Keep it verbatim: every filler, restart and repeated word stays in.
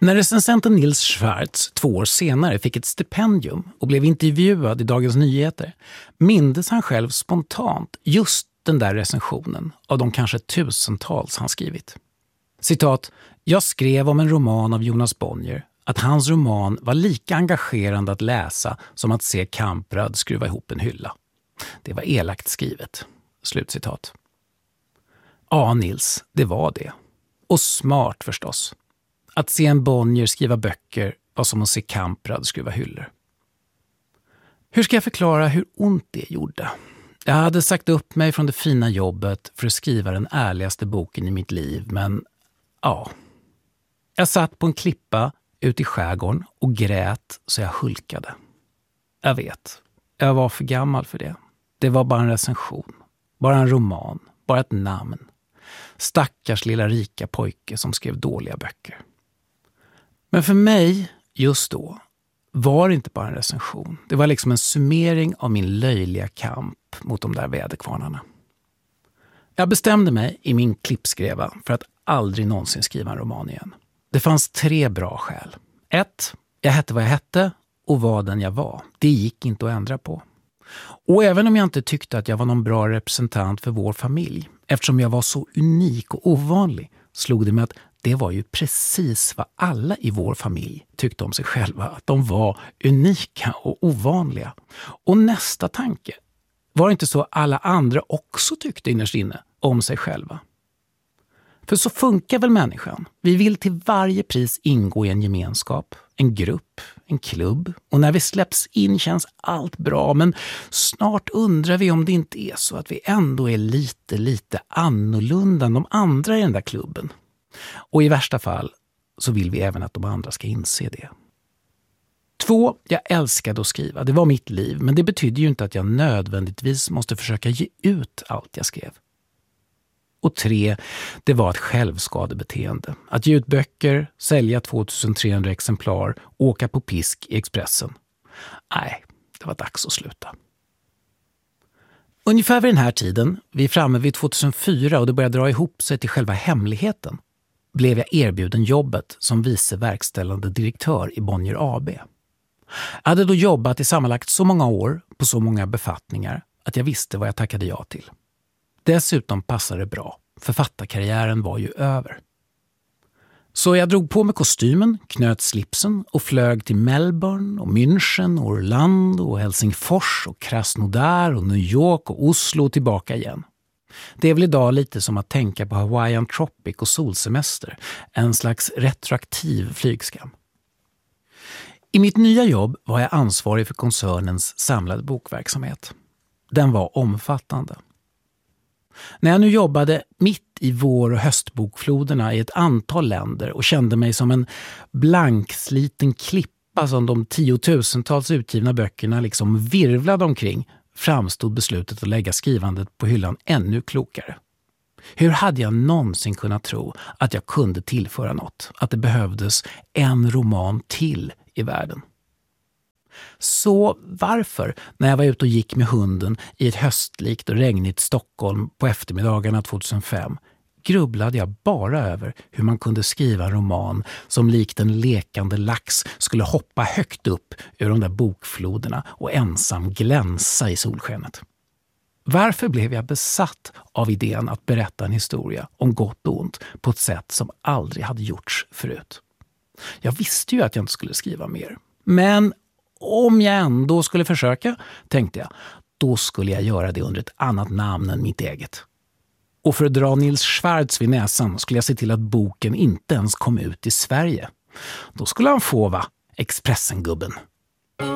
När recensenten Nils Schwarz två år senare fick ett stipendium och blev intervjuad i Dagens Nyheter mindes han själv spontant just den där recensionen av de kanske tusentals han skrivit. Citat: "Jag skrev om en roman av Jonas Bonnier att hans roman var lika engagerande att läsa som att se Kamprad skruva ihop en hylla. Det var elakt skrivet." Slutcitat. Ja, Nils, det var det. Och smart förstås. Att se en Bonnier skriva böcker var som att se Kamprad skruva hyllor. Hur ska jag förklara hur ont det gjorde? Jag hade sagt upp mig från det fina jobbet för att skriva den ärligaste boken i mitt liv, men ja. Jag satt på en klippa ute i skärgården och grät så jag hulkade. Jag vet, jag var för gammal för det. Det var bara en recension, bara en roman, bara ett namn. Stackars lilla rika pojke som skrev dåliga böcker. Men för mig, just då, var det inte bara en recension. Det var liksom en summering av min löjliga kamp mot de där väderkvarnarna. Jag bestämde mig i min klippskreva för att aldrig någonsin skriva en roman igen. Det fanns tre bra skäl. Ett, jag hette vad jag hette och var den jag var. Det gick inte att ändra på. Och även om jag inte tyckte att jag var någon bra representant för vår familj, eftersom jag var så unik och ovanlig, slog det mig att det var ju precis vad alla i vår familj tyckte om sig själva, att de var unika och ovanliga. Och nästa tanke, var det inte så alla andra också tyckte innerst inne om sig själva? För så funkar väl människan. Vi vill till varje pris ingå i en gemenskap, en grupp, en klubb. Och när vi släpps in känns allt bra, men snart undrar vi om det inte är så att vi ändå är lite, lite annorlunda än de andra i den där klubben. Och i värsta fall så vill vi även att de andra ska inse det. Två, jag älskade att skriva. Det var mitt liv, men det betyder ju inte att jag nödvändigtvis måste försöka ge ut allt jag skrev. Och tre, det var ett självskadebeteende. Att ge ut böcker, sälja tvåtusentrehundra exemplar, åka på pisk i Expressen. Nej, det var dags att sluta. Ungefär vid den här tiden, vi är framme vid tvåtusenfyra och det började dra ihop sig till själva hemligheten, blev jag erbjuden jobbet som vice verkställande direktör i Bonnier A B. Jag hade då jobbat i sammanlagt så många år på så många befattningar att jag visste vad jag tackade ja till. Dessutom passade det bra. Författarkarriären var ju över. Så jag drog på mig kostymen, knöt slipsen och flög till Melbourne och München och Orlando och Helsingfors och Krasnodar och New York och Oslo och tillbaka igen. Det är väl idag lite som att tänka på Hawaiian Tropic och solsemester. En slags retroaktiv flygskam. I mitt nya jobb var jag ansvarig för koncernens samlade bokverksamhet. Den var omfattande. När jag nu jobbade mitt i vår- och höstbokfloderna i ett antal länder och kände mig som en blanksliten klippa som de tiotusentals utgivna böckerna liksom virvlade omkring, framstod beslutet att lägga skrivandet på hyllan ännu klokare. Hur hade jag någonsin kunnat tro att jag kunde tillföra något? Att det behövdes en roman till i världen? Så varför, när jag var ute och gick med hunden i ett höstlikt och regnigt Stockholm på eftermiddagarna tvåtusenfem, grubblade jag bara över hur man kunde skriva en roman som likt en lekande lax skulle hoppa högt upp ur de där bokfloderna och ensam glänsa i solskenet. Varför blev jag besatt av idén att berätta en historia om gott och ont på ett sätt som aldrig hade gjorts förut? Jag visste ju att jag inte skulle skriva mer. Men om jag ändå skulle försöka, tänkte jag, då skulle jag göra det under ett annat namn än mitt eget. Och för att dra Nils Schwarz vid näsan skulle jag se till att boken inte ens kom ut i Sverige. Då skulle han få, va? Expressen-gubben.